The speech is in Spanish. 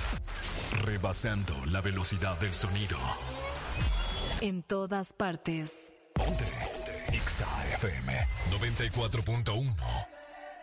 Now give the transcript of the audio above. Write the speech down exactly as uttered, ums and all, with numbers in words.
Rebasando la velocidad del sonido. En todas partes. Ponte. Exa F M noventa y cuatro punto uno.